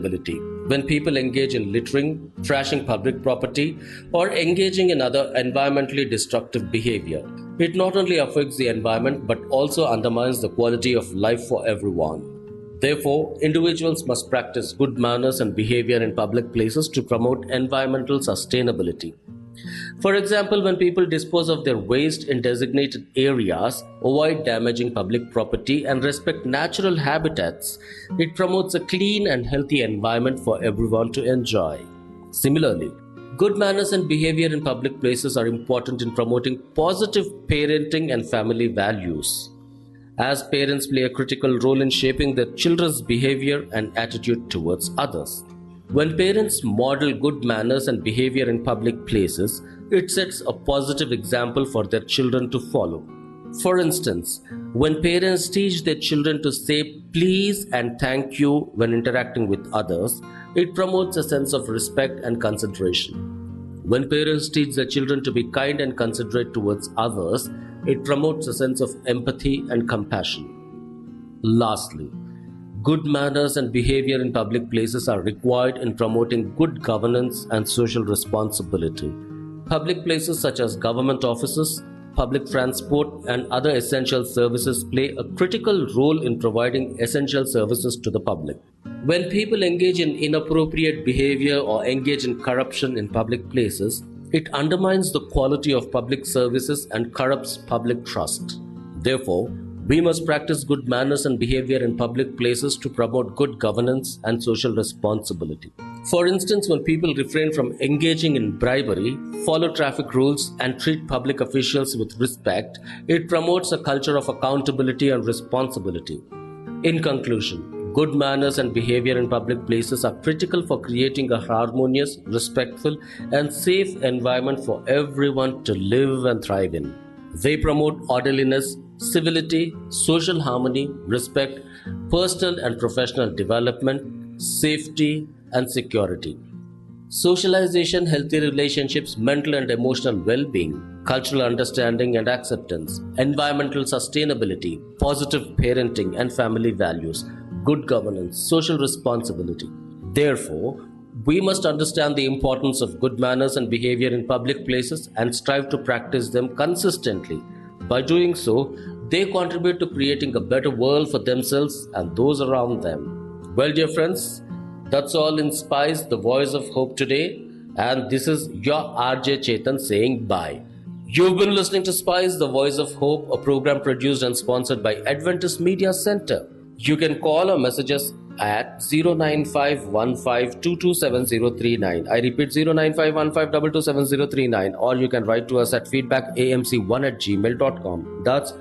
sustainability. When people engage in littering, trashing public property, or engaging in other environmentally destructive behavior, it not only affects the environment but also undermines the quality of life for everyone. Therefore, individuals must practice good manners and behavior in public places to promote environmental sustainability. For example, when people dispose of their waste in designated areas, avoid damaging public property, and respect natural habitats, it promotes a clean and healthy environment for everyone to enjoy. Similarly, good manners and behavior in public places are important in promoting positive parenting and family values, as parents play a critical role in shaping their children's behavior and attitude towards others. When parents model good manners and behavior in public places, it sets a positive example for their children to follow. For instance, when parents teach their children to say please and thank you when interacting with others, it promotes a sense of respect and consideration. When parents teach their children to be kind and considerate towards others, it promotes a sense of empathy and compassion. Lastly, good manners and behavior in public places are required in promoting good governance and social responsibility. Public places such as government offices, public transport, and other essential services play a critical role in providing essential services to the public. When people engage in inappropriate behavior or engage in corruption in public places, it undermines the quality of public services and corrupts public trust. Therefore, we must practice good manners and behavior in public places to promote good governance and social responsibility. For instance, when people refrain from engaging in bribery, follow traffic rules, and treat public officials with respect, it promotes a culture of accountability and responsibility. In conclusion, good manners and behavior in public places are critical for creating a harmonious, respectful, and safe environment for everyone to live and thrive in. They promote orderliness, civility, social harmony, respect, personal and professional development, safety, and security. Socialization, healthy relationships, mental and emotional well-being, cultural understanding and acceptance, environmental sustainability, positive parenting and family values, good governance, social responsibility. Therefore, we must understand the importance of good manners and behavior in public places and strive to practice them consistently. By doing so, they contribute to creating a better world for themselves and those around them. Well, dear friends, that's all in Spice, the voice of hope today. And this is your RJ Chetan saying bye. You've been listening to Spice, the voice of hope, a program produced and sponsored by Adventist Media Center. You can call or message us at 09515227039. I repeat 09515227039. Or you can write to us at feedbackamc1@gmail.com. That's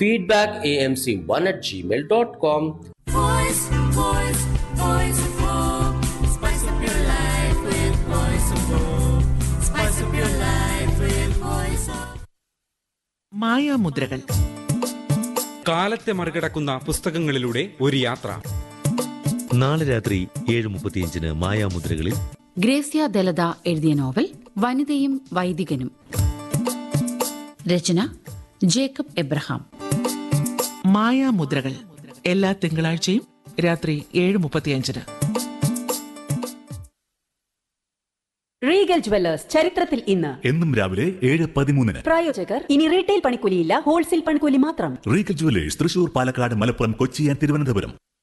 feedbackamc1@gmail.com. Voice of hope. Spice up your life with voice of hope. Spice up your life with voice of മായാമുദ്രകൾ. കാലത്തെ മറികടക്കുന്ന പുസ്തകങ്ങളിലൂടെ ഒരു യാത്ര. നാളെ രാത്രി 7:35 മായാമുദ്രകളിൽ ഗ്രേസ്യ ദലത എഴുതിയ novel വനിതയും വൈദികനും. രചന Jacob Abraham. മായാമുദ്രകൾ എല്ലാ തിങ്കളാഴ്ചയും രാത്രി 7:35. റീഗൽ ജുവല്ലേഴ്സ് ചരിത്രത്തിൽ ഇന്ന് എന്നും രാവിലെ 7:13. പ്രായോജകർ ഇനി റീറ്റെയിൽ പണിക്കൂലിയില്ല, ഹോൾസെയിൽ പണിക്കൂലി മാത്രം. Regal jewellers Thrissur, Palakkad, Malappuram, Kochi and Thiruvananthapuram.